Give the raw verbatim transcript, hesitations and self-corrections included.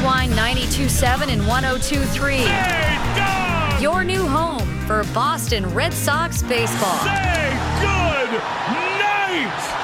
Rewind ninety-two point seven and one oh two point three. Your new home for Boston Red Sox baseball. Say good night!